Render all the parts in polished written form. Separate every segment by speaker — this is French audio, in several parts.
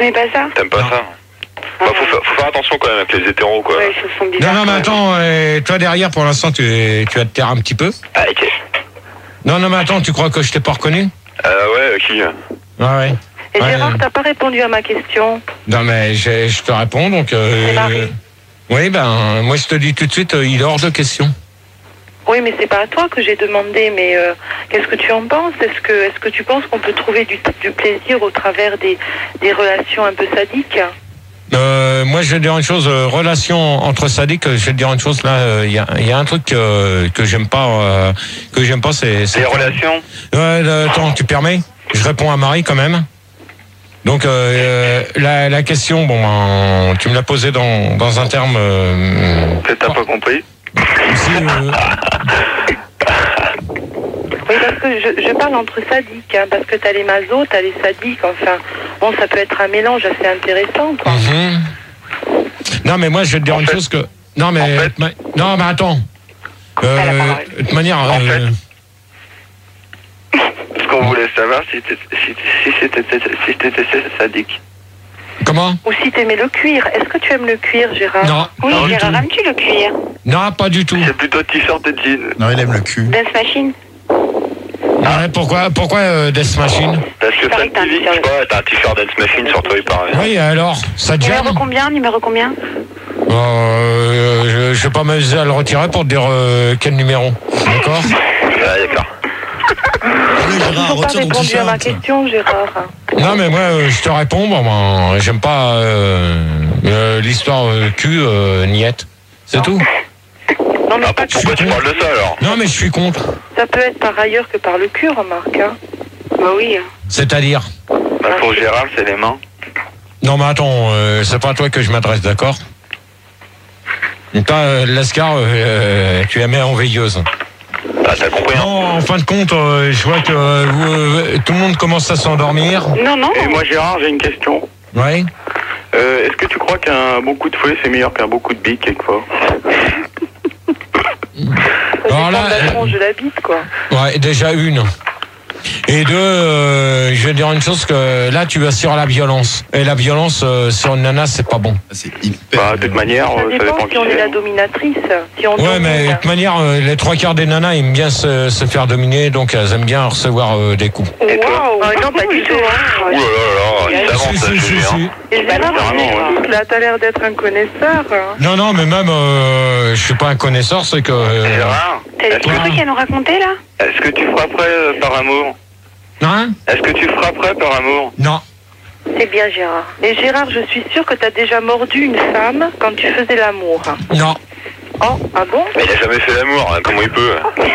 Speaker 1: n'aimais pas ça?
Speaker 2: T'aimes pas ça? Bah, faut faire attention quand même avec les hétéros, quoi.
Speaker 1: Ouais, ils sont bizarres.
Speaker 3: Non, mais attends, toi derrière, pour l'instant, tu vas te taire un petit peu.
Speaker 2: Ah, ok.
Speaker 3: Non, mais attends, tu crois que je t'ai pas reconnu?
Speaker 2: Ouais, qui?
Speaker 3: Ah ouais.
Speaker 4: Et Gérard, t'as pas répondu à ma question.
Speaker 3: Non, mais je te réponds, donc...
Speaker 4: Marie.
Speaker 3: Oui, ben, moi, je te dis tout de suite, il est hors de question.
Speaker 4: Oui, mais c'est pas à toi que j'ai demandé, mais qu'est-ce que tu en penses? Est-ce que tu penses qu'on peut trouver du plaisir au travers des relations un peu sadiques?
Speaker 3: Moi, je vais te dire une chose, relation entre sadiques, je vais te dire une chose, là, il y a un truc que j'aime pas, c'est...
Speaker 2: Les relations?
Speaker 3: Attends, tu permets? Je réponds à Marie, quand même. Donc, la question, bon, ben, tu me l'as posée dans un terme...
Speaker 2: Peut-être t'as pas compris?
Speaker 3: Aussi,
Speaker 4: Oui, parce que je parle entre sadiques, hein, parce que t'as les masos, t'as les sadiques, enfin, bon, ça peut être un mélange assez intéressant, quoi.
Speaker 3: Non, mais moi, je vais te dire une chose que... Non, mais... Non, mais attends. De toute manière...
Speaker 2: Ce qu'on voulait savoir, si t'étais sadique.
Speaker 3: Comment?
Speaker 4: Ou si t'aimais le cuir. Est-ce que tu aimes le cuir, Gérard?
Speaker 3: Non.
Speaker 1: Oui,
Speaker 3: Non,
Speaker 1: Gérard,
Speaker 3: du tout.
Speaker 1: aimes-tu le cuir?
Speaker 3: Non, pas du tout.
Speaker 2: C'est plutôt t-shirt et jean.
Speaker 5: Non, il aime le cul.
Speaker 1: Dance Machine?
Speaker 3: Ouais, pourquoi Death Machine?
Speaker 2: Parce que
Speaker 1: pareil que t'as un
Speaker 2: je sais pas, t'as un t-shirt Dance Machine sur toi, il paraît.
Speaker 3: Oui, alors, ça te gêne?
Speaker 1: Numéro combien?
Speaker 3: Je vais pas m'amuser à le retirer pour te dire quel numéro. D'accord?
Speaker 2: Ouais, d'accord.
Speaker 5: Allez, Gérard,
Speaker 4: T'as pas
Speaker 5: retire ton
Speaker 4: répondu à ma
Speaker 5: t-shirt.
Speaker 4: question, Gérard.
Speaker 3: Non, mais moi, je te réponds, bon, ben, j'aime pas l'histoire cul, niette. C'est tout.
Speaker 4: Non, mais
Speaker 2: Ah,
Speaker 4: pas
Speaker 2: pourquoi tu parles de ça, alors?
Speaker 3: Non, mais je suis contre.
Speaker 4: ça peut être par ailleurs que par le cul, remarque. Hein.
Speaker 1: Bah oui.
Speaker 3: C'est-à-dire?
Speaker 2: Bah, pour Gérard, c'est les mains.
Speaker 3: Non, mais attends, c'est pas à toi que je m'adresse, d'accord? Toi, Lascar, tu la mets en veilleuse.
Speaker 2: Ah, t'as compris, hein?
Speaker 3: Non, en fin de compte, je vois que tout le monde commence à s'endormir.
Speaker 1: Non, non.
Speaker 6: Et moi, Gérard, j'ai une question.
Speaker 3: Oui.
Speaker 6: Est-ce que tu crois qu'un bon coup de fouet, c'est meilleur qu'un bon coup de bite, quelquefois?
Speaker 4: Ça
Speaker 3: Alors
Speaker 4: dépend
Speaker 3: là,
Speaker 4: de la tronche de la bite, quoi.
Speaker 3: Ouais, déjà une. Et deux, je vais dire une chose, que là, tu vas sur la violence. Et la violence sur une nana, c'est pas bon.
Speaker 5: C'est hyper.
Speaker 6: Bah, de toute manière,
Speaker 4: Ça
Speaker 6: ça
Speaker 4: dépend
Speaker 6: dépend
Speaker 4: si
Speaker 6: qui
Speaker 4: on est la
Speaker 6: c'est.
Speaker 4: dominatrice. Si on
Speaker 3: Ouais,
Speaker 4: domine.
Speaker 3: mais de toute manière, les trois quarts des nanas aiment bien se faire dominer, donc elles aiment bien recevoir des coups.
Speaker 2: Et toi?
Speaker 4: Waouh, non, pas du tout. Hein.
Speaker 2: Ouh là là, il s'avance, ça, Julien.
Speaker 4: Et Gérard,
Speaker 6: Vraiment,
Speaker 4: là, t'as l'air d'être un connaisseur. Hein.
Speaker 3: Non, non, mais même, je suis pas un connaisseur, c'est que...
Speaker 2: Gérard,
Speaker 1: T'as des petits trucs à nous raconter, là?
Speaker 6: Est-ce que tu frapperais par amour?
Speaker 3: Hein?
Speaker 6: Est-ce que tu frapperais par amour?
Speaker 3: Non.
Speaker 4: C'est bien, Gérard. Et Gérard, je suis sûre que t'as déjà mordu une femme quand tu faisais l'amour.
Speaker 3: Non.
Speaker 4: Oh, ah bon?
Speaker 2: mais il a jamais fait l'amour, hein, comment il peut?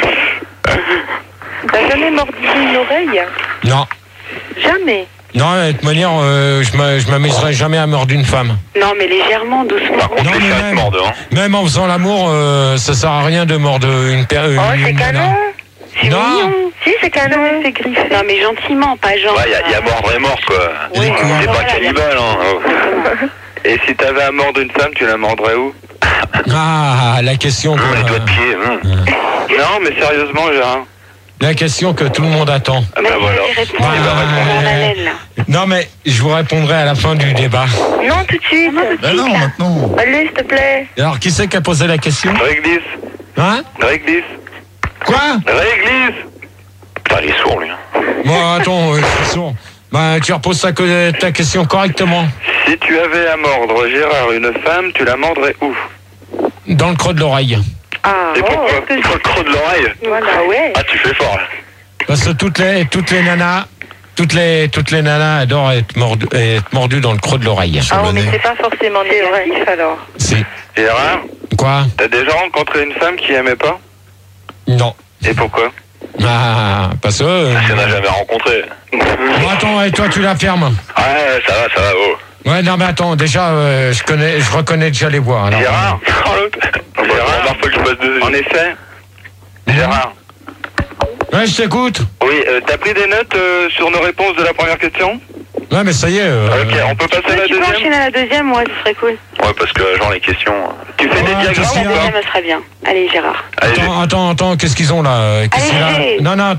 Speaker 4: T'as jamais mordu une oreille?
Speaker 3: Non.
Speaker 4: Jamais.
Speaker 3: Non, de toute manière, je m'amuserai jamais à mordre une femme.
Speaker 1: Non, mais légèrement, doucement.
Speaker 2: Par contre,
Speaker 3: Non,
Speaker 2: les
Speaker 3: mais
Speaker 2: chiens, ils
Speaker 3: même-
Speaker 2: te mordent, hein.
Speaker 3: Même en faisant l'amour, ça sert à rien de mordre une
Speaker 4: Oh, c'est
Speaker 3: nana.
Speaker 4: canon.
Speaker 1: C'est
Speaker 3: Non.
Speaker 1: mignon.
Speaker 4: Si, c'est canon, c'est griffé.
Speaker 1: Non, mais gentiment, pas genre.
Speaker 2: Ouais, il y a mordre et mort, quoi.
Speaker 5: Il est cool.
Speaker 2: C'est pas
Speaker 1: Voilà,
Speaker 2: cannibale, hein. Oh.
Speaker 6: Et si t'avais à mordre une femme, tu la mordrais où?
Speaker 3: Ah, la question que,
Speaker 2: Les doigts de pied,
Speaker 6: Non, mais sérieusement, Gérard.
Speaker 3: la question que tout le monde attend.
Speaker 2: Ah bah voilà.
Speaker 1: Réponds,
Speaker 3: Ouais.
Speaker 1: on a l'aile, là.
Speaker 3: Non, mais je vous répondrai à la fin du débat.
Speaker 4: Non, tout de suite.
Speaker 5: Bah non, maintenant.
Speaker 4: Allez, s'il te plaît.
Speaker 3: Alors, qui c'est qui a posé la question?
Speaker 6: Réglisse.
Speaker 3: Hein?
Speaker 6: Réglisse.
Speaker 3: Quoi?
Speaker 6: Réglisse.
Speaker 2: Putain, il est sourd, lui. Hein.
Speaker 3: Bon, attends, je suis sourd. Bah, tu reposes ta question correctement.
Speaker 6: Si tu avais à mordre, Gérard, une femme, tu la mordrais où?
Speaker 3: Dans le creux de l'oreille.
Speaker 4: Ah,
Speaker 6: Et pourquoi?
Speaker 4: est-ce que
Speaker 2: Dans le creux de l'oreille.
Speaker 4: Voilà, ouais.
Speaker 2: Ah, tu fais fort, là.
Speaker 3: Parce que toutes les nanas, toutes les nanas adorent être mordues dans le creux de l'oreille.
Speaker 4: Ah, mais c'est pas forcément négatif, alors.
Speaker 3: Si.
Speaker 6: Gérard,
Speaker 3: Quoi?
Speaker 6: t'as déjà rencontré une femme qui aimait pas?
Speaker 3: Non.
Speaker 6: Et pourquoi?
Speaker 3: Ah, parce que...
Speaker 2: Ça n'a jamais rencontré.
Speaker 3: Bon, attends, et toi, tu la fermes.
Speaker 2: Ouais, ça va, oh.
Speaker 3: Ouais, non, mais attends, déjà, je reconnais déjà les voix. Alors,
Speaker 6: Gérard,
Speaker 2: Gérard, faut que je passe dessus.
Speaker 6: en effet. Gérard.
Speaker 3: Ouais, je t'écoute.
Speaker 6: Oui, t'as pris des notes sur nos réponses de la première question?
Speaker 3: Ouais, mais ça y est.
Speaker 6: Ok, on peut passer à la
Speaker 1: Tu peux
Speaker 6: deuxième?
Speaker 1: enchaîner à la deuxième, ouais, ce serait cool.
Speaker 2: Ouais, parce que, genre, les questions...
Speaker 6: Tu fais des
Speaker 3: Ouais,
Speaker 6: diagrammes
Speaker 3: qu'est-ce qu'il y
Speaker 6: ou
Speaker 3: a
Speaker 6: pas?
Speaker 1: Deuxième, ce serait bien. Allez, Gérard.
Speaker 2: Allez,
Speaker 3: Attends, qu'est-ce qu'ils ont là? Qu'est-ce qu'il y a?
Speaker 1: Allez.
Speaker 3: Non, attends.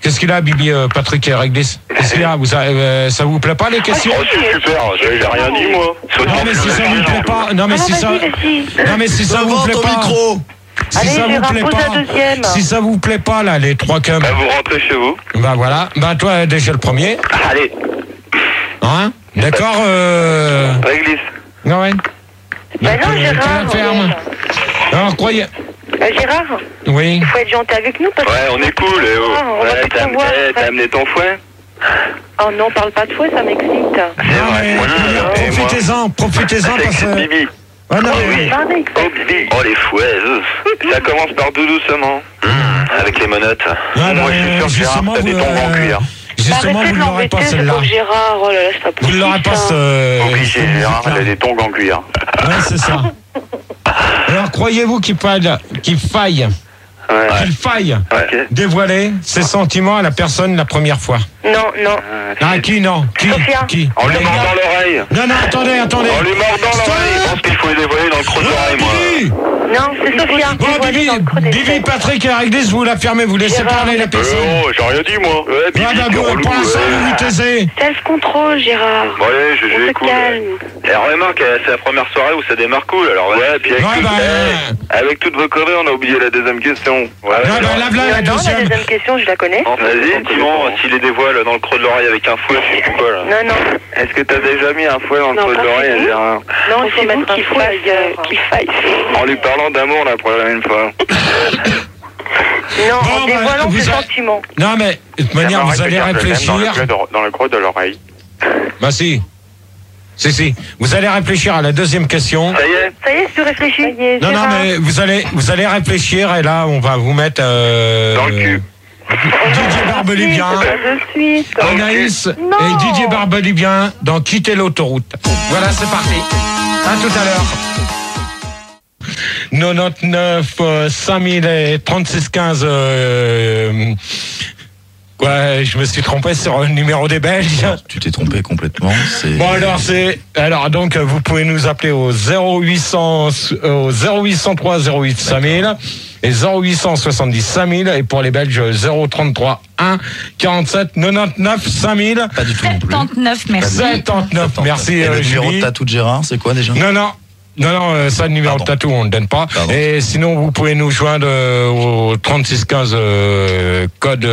Speaker 3: Qu'est-ce qu'il a, Bibi, Patrick et Réglisse? Qu'est-ce qu'il a? Ça vous plaît pas, les questions?
Speaker 6: Oh, c'est super, j'ai rien dit, moi.
Speaker 3: Non, mais si ça vous plaît pas... Non, mais si ça... Non, mais si ça vous plaît pas...
Speaker 5: micro.
Speaker 3: Si
Speaker 4: Allez,
Speaker 3: ça vous
Speaker 4: Gérard,
Speaker 3: plaît
Speaker 4: pose
Speaker 3: pas...
Speaker 4: la deuxième.
Speaker 3: Si ça vous plaît pas, là, les 3 cums...
Speaker 2: Bah, vous rentrez chez vous.
Speaker 3: Bah voilà, bah toi déjà le premier,
Speaker 2: Allez,
Speaker 3: hein? D'accord,
Speaker 2: réglisse.
Speaker 3: non ouais.
Speaker 4: Bah non,
Speaker 3: tu
Speaker 4: Gérard.
Speaker 3: la fermes. Alors croyez,
Speaker 4: Gérard,
Speaker 3: oui.
Speaker 4: il faut être gentil avec nous parce que...
Speaker 2: Ouais, on est cool, Léo.
Speaker 4: On va
Speaker 2: Ouais,
Speaker 4: plus te voir.
Speaker 2: t'as amené ton fouet?
Speaker 4: Oh non, parle pas de fouet, ça m'excite.
Speaker 2: C'est
Speaker 3: Non,
Speaker 2: vrai.
Speaker 3: mais,
Speaker 2: Et moi
Speaker 3: profitez-en parce que.
Speaker 2: Bibi.
Speaker 3: Ah non, mais-
Speaker 4: Pareil.
Speaker 2: Oh, Bibi. Oh, les fouets. Ça commence par tout doucement. Avec les menottes.
Speaker 3: Ah,
Speaker 2: Moi,
Speaker 3: bah,
Speaker 2: je suis sûr que Gérard,
Speaker 3: justement,
Speaker 2: t'as des
Speaker 3: vous,
Speaker 2: tongs en cuir.
Speaker 3: Justement,
Speaker 1: Arrêtez
Speaker 3: vous
Speaker 1: de
Speaker 3: ne l'aurez pas
Speaker 1: l'embêter, ce
Speaker 3: celle-là.
Speaker 1: pauvre Gérard. Oh là là, c'est pas
Speaker 3: Vous
Speaker 1: possible.
Speaker 3: ne l'aurez pas
Speaker 1: ça.
Speaker 6: Obligé, Gérard, il a des tongs en cuir.
Speaker 3: Ouais, c'est ça. Alors croyez-vous qu'il faille
Speaker 2: Ouais.
Speaker 3: dévoiler ses sentiments à la personne la première fois?
Speaker 4: Non, non.
Speaker 3: Ah, qui non?
Speaker 4: Sophia.
Speaker 3: Qui?
Speaker 2: On lui mord dans l'oreille.
Speaker 3: Non, non, attendez.
Speaker 2: On lui mord dans l'oreille. Je pense qu'il faut les dévoiler dans le creux de l'oreille, moi.
Speaker 3: Bibi!
Speaker 4: Non, c'est Sophia.
Speaker 3: Bon,
Speaker 4: Dévoilée dans le creux des
Speaker 3: Bibi,
Speaker 4: fesses.
Speaker 3: Patrick et Réglisse, vous la fermez, vous laissez
Speaker 4: Gérard.
Speaker 3: parler la personne.
Speaker 6: Oh, j'ai rien dit, moi.
Speaker 2: Ouais, Bibi,
Speaker 3: Ah, bah,
Speaker 2: c'est relou.
Speaker 3: pour l'instant, vous vous taisez.
Speaker 1: Self-control, Gérard.
Speaker 2: Bon, allez,
Speaker 1: On
Speaker 2: je
Speaker 1: se
Speaker 2: cool.
Speaker 1: calme.
Speaker 2: Et remarque, c'est la première soirée où ça démarre cool, alors ouais, puis avec,
Speaker 3: Ouais,
Speaker 2: avec toutes vos conneries, on a oublié la deuxième question. Ouais,
Speaker 3: Ouais, bah, lave-la, la
Speaker 4: Non, la
Speaker 3: deuxième.
Speaker 4: deuxième question, je la connais.
Speaker 2: Vas-y, Simon, s'il les dévoile dans le creux de l'oreille avec un fouet, je sais pas là.
Speaker 4: Non, non.
Speaker 2: Est-ce que t'as déjà mis un fouet dans le
Speaker 1: Non,
Speaker 2: creux de
Speaker 1: pas
Speaker 2: l'oreille,
Speaker 1: du tout.
Speaker 2: Gérard?
Speaker 4: Non, il faut
Speaker 1: C'est vous
Speaker 4: mettre un
Speaker 1: qu'il
Speaker 4: fouet
Speaker 1: qu'il faille.
Speaker 2: En lui parlant d'amour, là, pour la même fois.
Speaker 4: Non,
Speaker 3: Bon,
Speaker 4: en
Speaker 3: bah,
Speaker 4: dévoilant
Speaker 3: vous
Speaker 4: ses
Speaker 3: a-
Speaker 4: sentiments.
Speaker 3: Non, mais de toute manière, vous allez réfléchir.
Speaker 6: Dans le creux de l'oreille.
Speaker 3: Bah, si. Si. Vous allez réfléchir à la deuxième question.
Speaker 2: Ça y est?
Speaker 4: Ça y est, tu réfléchis.
Speaker 3: Non, mais vous allez réfléchir et là, on va vous mettre.
Speaker 2: Dans le cul.
Speaker 3: Didier Barbelivien,
Speaker 4: Je suis.
Speaker 3: Anaïs
Speaker 4: Non.
Speaker 3: et Didier Barbelivien dans Quitter l'autoroute. Voilà, c'est parti. À tout à l'heure. 99 5000 et 36 15. Quoi, je me suis trompé sur le numéro des Belges.
Speaker 5: Tu t'es trompé complètement.
Speaker 3: Bon alors donc vous pouvez nous appeler au 0800 au 0803 08 5000 et 0870 5000 et pour les Belges 033 1 47 99 5000.
Speaker 5: Pas du tout non plus.
Speaker 7: 79, merci.
Speaker 3: 79. Merci
Speaker 5: Et le numéro
Speaker 3: Julie.
Speaker 5: de tatou de Gérard, c'est quoi déjà?
Speaker 3: Non, ça, le numéro de tatou, on ne donne pas.
Speaker 5: Pardon.
Speaker 3: Et sinon, vous pouvez nous joindre au 3615 code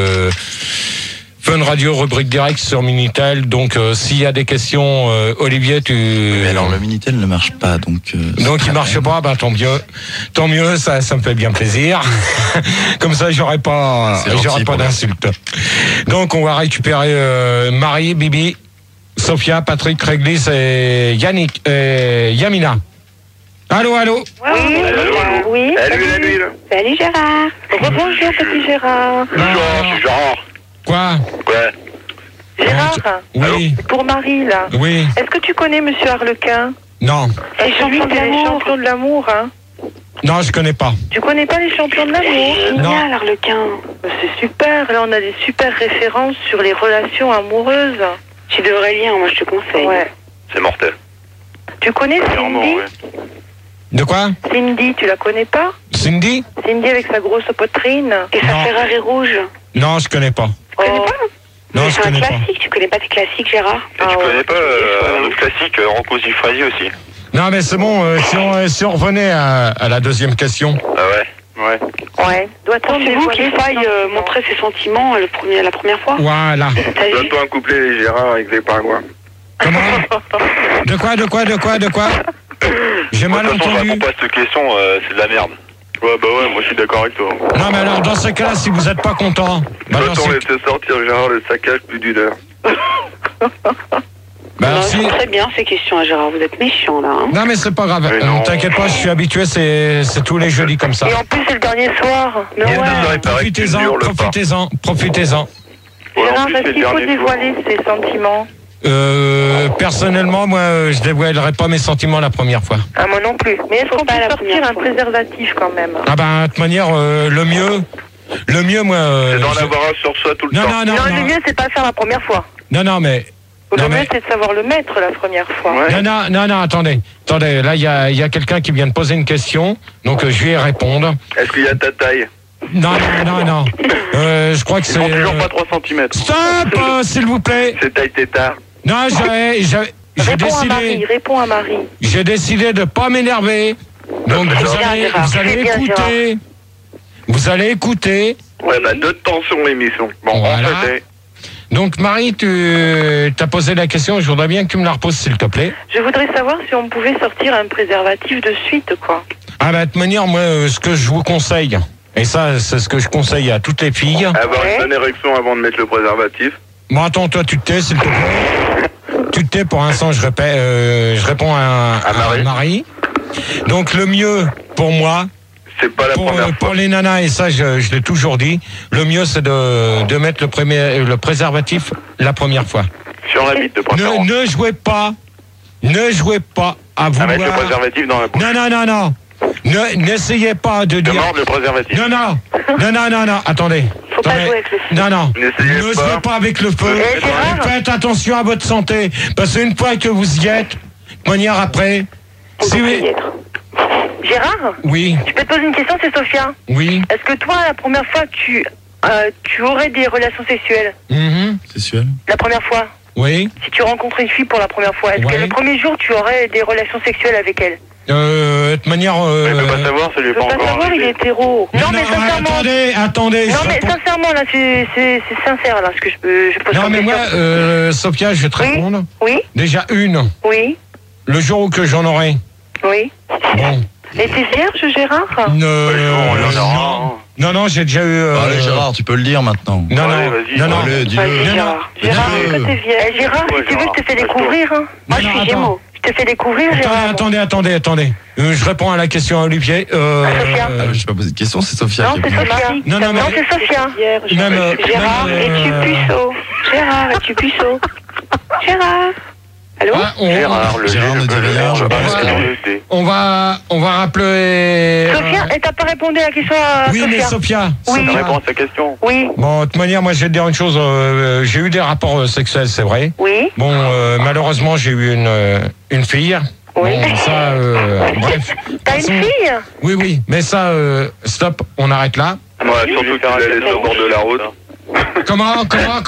Speaker 3: Fun Radio, rubrique direct sur Minitel. Donc, s'il y a des questions, Olivier,
Speaker 5: Mais alors le Minitel ne marche pas, donc.
Speaker 3: Donc, il marche pas, bah tant mieux, ça me fait bien plaisir. Comme ça, j'aurai pas
Speaker 5: C'est gentil pour
Speaker 3: d'insultes. Donc, on va récupérer Marie, Bibi, Sophia, Patrick, Réglisse et Yannick, Yamina. Allô?
Speaker 4: Oui.
Speaker 2: Salut.
Speaker 1: Salut, Gérard.
Speaker 4: Rebonjour, petit Gérard.
Speaker 2: Bonjour, je suis Gérard.
Speaker 3: Quoi?
Speaker 2: Ouais.
Speaker 4: Gérard,
Speaker 3: Oui,
Speaker 4: pour Marie, là.
Speaker 3: oui,
Speaker 4: Est-ce que tu connais Monsieur Harlequin?
Speaker 3: non,
Speaker 4: Les champions de l'amour, hein.
Speaker 3: non, je connais pas.
Speaker 4: Tu connais pas les champions de l'amour?
Speaker 1: Génial, Harlequin.
Speaker 4: C'est super. Là, on a des super références sur les relations amoureuses.
Speaker 1: Tu devrais lire, moi je te conseille.
Speaker 4: Ouais.
Speaker 2: C'est mortel.
Speaker 4: Tu connais
Speaker 2: Clairement,
Speaker 4: Cindy?
Speaker 2: ouais.
Speaker 3: De quoi?
Speaker 4: Cindy, tu la connais pas?
Speaker 3: Cindy?
Speaker 4: Cindy avec sa grosse poitrine.
Speaker 1: Et sa
Speaker 3: Non.
Speaker 1: Ferrari rouge.
Speaker 3: Non, je connais pas.
Speaker 1: Tu connais
Speaker 4: Oh.
Speaker 1: pas?
Speaker 3: Non,
Speaker 1: Mais
Speaker 3: je
Speaker 1: c'est un
Speaker 3: connais pas.
Speaker 1: classique. Tu connais pas tes classiques, Gérard?
Speaker 2: Et tu
Speaker 4: ouais.
Speaker 2: connais pas un autre classique, Rocco Siffredi aussi?
Speaker 3: Non, mais c'est bon, si on revenait à la deuxième question.
Speaker 2: Ah ouais?
Speaker 6: Ouais.
Speaker 4: Ouais. Doit-on
Speaker 1: Pensez-vous
Speaker 4: dévoiler
Speaker 1: qu'il
Speaker 4: ses
Speaker 1: faille
Speaker 4: sentiments?
Speaker 1: montrer ses sentiments la première fois?
Speaker 3: Voilà.
Speaker 1: T'as vu?
Speaker 2: Donne-toi un couplet, les Gérard, avec les pingouins.
Speaker 3: Comment? De quoi? J'ai
Speaker 2: De
Speaker 3: mal
Speaker 2: toute façon, je
Speaker 3: entendu.
Speaker 2: réponds pas à cette question, c'est de la merde.
Speaker 6: Ouais, bah ouais, moi je suis d'accord avec toi.
Speaker 3: Non, mais alors, dans ce cas-là, si vous êtes pas content, bah, dans ce-
Speaker 2: laisser sortir Gérard le saccage plus d'une heure.
Speaker 3: bah,
Speaker 1: Non,
Speaker 3: alors, si-
Speaker 1: c'est très bien ces questions à Gérard. Vous êtes méchant là. Hein.
Speaker 3: Non, mais c'est pas grave.
Speaker 6: Mais non.
Speaker 3: T'inquiète pas, je suis habitué, c'est tous les jeudis comme ça.
Speaker 4: Et en plus, c'est le dernier soir. Mais
Speaker 2: Il y a
Speaker 4: ouais.
Speaker 2: deux heures, il paraît que tu
Speaker 3: Profitez-en,
Speaker 2: hurles pas.
Speaker 3: profitez-en.
Speaker 6: Ouais, en
Speaker 4: Gérard,
Speaker 6: plus,
Speaker 4: est-ce
Speaker 6: c'est le
Speaker 4: qu'il faut
Speaker 6: dernier
Speaker 4: dévoiler ses sentiments?
Speaker 3: Personnellement, moi, je dévoilerai pas mes sentiments la première fois.
Speaker 4: Ah, moi non plus. Mais est-ce
Speaker 1: Faut
Speaker 4: qu'on
Speaker 1: pas
Speaker 4: peut
Speaker 1: la
Speaker 4: sortir
Speaker 1: première
Speaker 4: un
Speaker 1: fois.
Speaker 4: préservatif quand même?
Speaker 3: Ah ben, de toute manière, le mieux, moi...
Speaker 2: C'est d'en
Speaker 3: je-
Speaker 2: avoir un sur soi tout le
Speaker 3: Non,
Speaker 2: temps.
Speaker 3: non,
Speaker 4: Non, le mieux, c'est pas faire la première fois.
Speaker 3: non, mais...
Speaker 4: Le
Speaker 3: Non,
Speaker 4: mieux,
Speaker 3: mais-
Speaker 4: c'est de savoir le mettre la première fois.
Speaker 6: Ouais.
Speaker 3: Non, attendez, là, il y a quelqu'un qui vient de poser une question, donc je vais y répondre.
Speaker 2: Est-ce qu'il y a ta taille?
Speaker 3: Non. Je crois que c'est...
Speaker 6: Toujours pas 3 cm.
Speaker 3: Stop, s'il vous plaît.
Speaker 2: C'est taille tétard.
Speaker 3: Non, j'ai décidé...
Speaker 4: Réponds à Marie.
Speaker 3: J'ai décidé de pas m'énerver. Donc vous allez écouter. Vous allez écouter.
Speaker 2: Ouais, bah, de tension l'émission. Bon,
Speaker 3: Voilà.
Speaker 2: on fait.
Speaker 3: Donc Marie, tu t'as posé la question, je voudrais bien que tu me la reposes s'il te plaît.
Speaker 4: Je voudrais savoir si on pouvait sortir un préservatif de suite, quoi.
Speaker 3: Ah bah de toute manière, moi, ce que je vous conseille, et ça, c'est ce que je conseille à toutes les filles.
Speaker 2: Avoir
Speaker 4: Ouais.
Speaker 2: une bonne érection avant de mettre le préservatif.
Speaker 3: Bon, attends, toi, tu te tais, s'il te plaît. Tu te tais, pour l'instant, je réponds à Marie. Donc le mieux, pour moi,
Speaker 2: C'est pas la première
Speaker 3: pour
Speaker 2: fois.
Speaker 3: les nanas, et ça, je l'ai toujours dit, le mieux, c'est de mettre le préservatif la première fois.
Speaker 6: Sur la bite de préférence.
Speaker 3: Ne jouez pas à
Speaker 6: À
Speaker 3: vouloir...
Speaker 6: mettre le préservatif dans la bouche.
Speaker 3: Non. N'essayez pas de
Speaker 6: De
Speaker 3: dire...
Speaker 6: mordre le préservatif.
Speaker 3: Non, attendez.
Speaker 4: Faut pas
Speaker 3: Attendez.
Speaker 4: jouer avec le feu.
Speaker 3: Non.
Speaker 2: N'essayez
Speaker 3: Ne
Speaker 2: pas.
Speaker 3: jouez pas avec le feu.
Speaker 4: Eh, Gérard.
Speaker 3: Faites attention à votre santé. Parce qu'une fois que vous y êtes, de manière après... Si oui.
Speaker 4: Gérard,
Speaker 3: Oui,
Speaker 4: je peux te poser une question, c'est Sophia.
Speaker 3: oui.
Speaker 4: Est-ce que toi, la première fois, tu aurais des relations sexuelles?
Speaker 5: Sexuel.
Speaker 4: La première fois?
Speaker 3: Oui.
Speaker 4: Si tu rencontres une fille pour la première fois, est-ce
Speaker 3: Ouais.
Speaker 4: que le premier jour, tu aurais des relations sexuelles avec elle?
Speaker 3: De toute manière...
Speaker 6: Il peut pas savoir, ça lui est
Speaker 4: Je veux
Speaker 6: pas
Speaker 4: pas
Speaker 6: encore
Speaker 4: savoir, il est
Speaker 6: arrivé.
Speaker 4: hétéro. Non, mais sincèrement...
Speaker 3: Attendez.
Speaker 4: Non,
Speaker 3: je
Speaker 4: mais
Speaker 3: réponds-
Speaker 4: sincèrement, là, c'est sincère, là, ce que je pose
Speaker 3: Non,
Speaker 4: comme
Speaker 3: mais moi,
Speaker 4: question.
Speaker 3: Sophia, je vais te
Speaker 4: Oui.
Speaker 3: répondre.
Speaker 4: Oui,
Speaker 3: Déjà une.
Speaker 4: oui,
Speaker 3: Le jour où que j'en aurai.
Speaker 4: oui.
Speaker 3: Bon.
Speaker 4: Et t'es vierge, Gérard?
Speaker 3: Non, j'ai déjà eu...
Speaker 5: Allez, Gérard, tu peux le dire maintenant.
Speaker 3: Non.
Speaker 5: Allez, dis-le.
Speaker 4: Vas-y,
Speaker 3: non,
Speaker 4: Gérard.
Speaker 5: non.
Speaker 4: Gérard,
Speaker 5: Dis-le.
Speaker 4: est-ce que t'es vierge? Gérard, si tu veux, je te fais découvrir. Hein. Moi, je
Speaker 3: Non,
Speaker 4: suis
Speaker 3: attends.
Speaker 4: Gémeaux. Je te fais découvrir, Gérard.
Speaker 3: Attendez. Je réponds à la question à Olivier.
Speaker 4: Sophia.
Speaker 5: Je vais pas poser de question, c'est Sophia
Speaker 4: Non,
Speaker 5: qui
Speaker 4: c'est
Speaker 5: répond.
Speaker 4: Sophia.
Speaker 3: Non, mais-
Speaker 4: c'est Sophia.
Speaker 1: Gérard, es-tu puceau? Gérard, es-tu puceau? Gérard. Allô?
Speaker 6: Gérard, le
Speaker 5: Gérard ne dit rien, je pense que-
Speaker 3: On va rappeler...
Speaker 4: Sophia, et t'as pas répondu à la question à
Speaker 3: Oui, mais Sophia.
Speaker 4: Oui.
Speaker 6: Ça répond à sa question.
Speaker 4: Oui,
Speaker 3: Bon, de toute manière, moi, je vais te dire une chose. J'ai eu des rapports sexuels, c'est vrai.
Speaker 4: oui,
Speaker 3: Bon, malheureusement, j'ai eu une fille.
Speaker 4: Oui.
Speaker 3: Bon, ça, bref.
Speaker 4: T'as une
Speaker 3: Passons-
Speaker 4: fille?
Speaker 3: Oui, mais ça, stop, on arrête là.
Speaker 2: Ouais, surtout que vous allez sur le bord de la route.
Speaker 3: Comment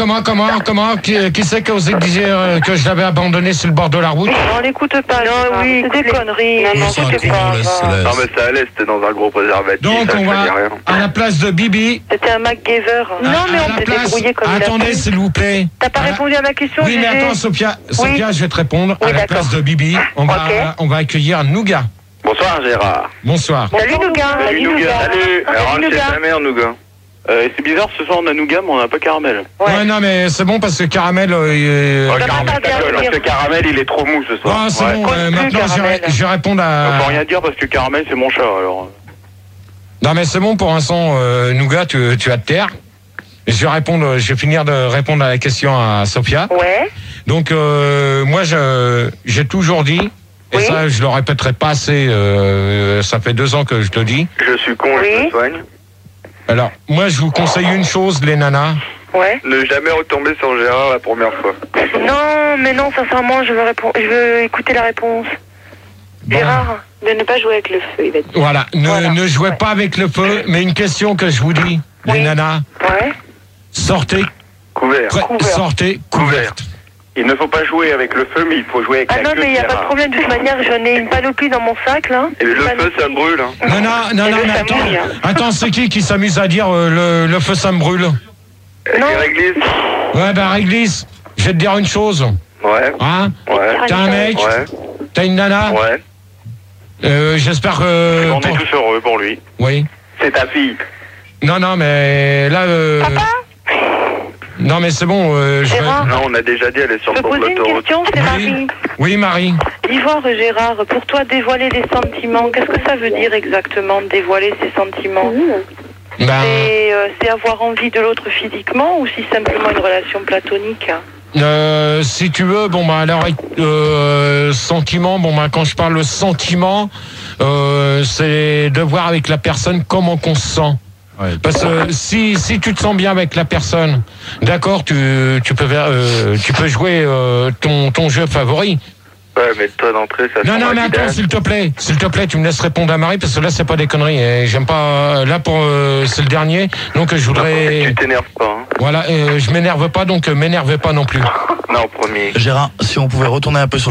Speaker 3: qui c'est qui osait dire que je l'avais abandonné sur le bord de la route?
Speaker 4: On l'écoute pas. Non, oui, c'est des conneries.
Speaker 1: Non,
Speaker 5: C'est un
Speaker 4: c'était
Speaker 5: con,
Speaker 4: pas.
Speaker 5: laisse.
Speaker 2: Non, mais ça allait, c'était dans un gros préservatif.
Speaker 3: Donc,
Speaker 2: ça
Speaker 3: on
Speaker 2: fait
Speaker 3: va,
Speaker 2: rien.
Speaker 3: à la place de Bibi...
Speaker 4: C'était un MacGyver. Non, mais
Speaker 3: à
Speaker 4: on
Speaker 3: la
Speaker 4: s'est
Speaker 3: place-
Speaker 4: débrouillé comme il a
Speaker 3: Attendez,
Speaker 4: pu.
Speaker 3: s'il vous plaît.
Speaker 4: T'as pas
Speaker 3: À la-
Speaker 4: répondu à ma question,
Speaker 3: Oui, mais
Speaker 4: Gégé?
Speaker 3: attends, Sophia,
Speaker 4: Oui.
Speaker 3: je vais te répondre.
Speaker 4: Oui,
Speaker 3: À la
Speaker 4: d'accord.
Speaker 3: place de Bibi, on va accueillir Nougat.
Speaker 2: Bonsoir, Gérard.
Speaker 3: Bonsoir.
Speaker 4: Salut, Nougat.
Speaker 6: Salut, Nougat.
Speaker 2: Salut. Rentre chez
Speaker 4: Nougat.
Speaker 2: ta mère, Nougat.
Speaker 6: C'est bizarre, ce soir on a nougat, mais on n'a pas caramel.
Speaker 3: Ouais, non, mais c'est bon parce que Caramel...
Speaker 4: Ça va
Speaker 6: Caramel,
Speaker 4: pas bien
Speaker 6: d'accord,
Speaker 4: dire.
Speaker 6: parce que caramel, il est trop mou ce soir.
Speaker 3: Ah, c'est bon,
Speaker 4: Cause plus,
Speaker 3: maintenant
Speaker 4: Caramel.
Speaker 3: je vais répondre à...
Speaker 6: Faut rien dire parce que caramel, c'est mon chat, alors.
Speaker 3: Non, mais c'est bon pour l'instant, Nougat, tu vas te taire. Je vais finir de répondre à la question à Sophia.
Speaker 4: Ouais.
Speaker 3: Donc, moi, j'ai toujours dit, et
Speaker 4: Oui.
Speaker 3: ça, je le répéterai pas assez, ça fait 2 ans que je te dis.
Speaker 2: Je suis con, je
Speaker 4: Oui.
Speaker 2: me soigne.
Speaker 3: Alors, moi, je vous conseille une chose, les nanas.
Speaker 4: Ouais.
Speaker 2: Ne jamais retomber sur Gérard la première fois.
Speaker 4: Non, mais non, sincèrement, je veux écouter la réponse.
Speaker 3: Bon,
Speaker 4: Gérard.
Speaker 1: De ne pas jouer avec le feu, il va dire.
Speaker 3: Voilà,
Speaker 4: Voilà.
Speaker 3: ne jouez
Speaker 4: Ouais.
Speaker 3: pas avec le feu, mais une question que je vous dis, les
Speaker 4: Oui.
Speaker 3: nanas,
Speaker 4: Ouais.
Speaker 3: sortez,
Speaker 2: Couvert.
Speaker 4: Couvert.
Speaker 3: sortez couvertes.
Speaker 6: Il ne faut pas jouer avec le feu, mais il faut jouer avec
Speaker 4: Ah
Speaker 6: la
Speaker 4: non,
Speaker 6: queue
Speaker 4: mais il
Speaker 6: de
Speaker 4: n'y a pas de
Speaker 6: Gérard.
Speaker 4: problème. De toute manière, j'en ai une panoplie dans mon sac, là.
Speaker 2: Et le
Speaker 4: Une
Speaker 2: feu,
Speaker 4: panoplie.
Speaker 2: ça brûle. Hein.
Speaker 3: Non,
Speaker 4: Et le
Speaker 3: mais attends,
Speaker 4: samouille,
Speaker 3: attends, c'est qui s'amuse à dire le feu ça me brûle?
Speaker 4: Non.
Speaker 2: Et réglisse.
Speaker 3: Ouais, bah réglisse, je vais te dire une chose,
Speaker 2: Ouais.
Speaker 3: hein?
Speaker 2: Ouais.
Speaker 3: T'as un mec,
Speaker 2: Ouais.
Speaker 3: t'as une nana,
Speaker 2: Ouais.
Speaker 3: j'espère que...
Speaker 6: On est tous heureux pour lui.
Speaker 3: Oui.
Speaker 6: C'est ta fille.
Speaker 3: Non, mais là... Non, mais c'est bon,
Speaker 4: Gérard.
Speaker 2: Non, on a déjà dit, elle est sur
Speaker 4: Je
Speaker 2: le
Speaker 4: peux
Speaker 2: bord de
Speaker 4: poser une
Speaker 2: l'autoroute.
Speaker 4: question, c'est
Speaker 3: Oui.
Speaker 4: Marie.
Speaker 3: Oui, Marie.
Speaker 4: D'Ivoire, Gérard, pour toi, dévoiler les sentiments, qu'est-ce que ça veut dire exactement, dévoiler ses sentiments?
Speaker 3: Ben,
Speaker 4: C'est avoir envie de l'autre physiquement ou si simplement une relation platonique?
Speaker 3: si tu veux, bon, bah, alors, sentiment, bon, bah, quand je parle de sentiment, c'est de voir avec la personne comment qu'on se sent.
Speaker 5: Ouais.
Speaker 3: Parce que si tu te sens bien avec la personne, d'accord, tu peux jouer ton jeu favori.
Speaker 2: Ouais, mais le taux d'entrée, ça
Speaker 3: Non, mais attends, s'il te plaît, tu me laisses répondre à Marie, parce que là, c'est pas des conneries. Et j'aime pas. Là, c'est le dernier, donc je voudrais.
Speaker 2: Tu t'énerves pas. Hein.
Speaker 3: Voilà, je m'énerve pas, donc m'énervez pas non plus.
Speaker 2: Non, promis.
Speaker 5: Gérard, si on pouvait retourner un peu sur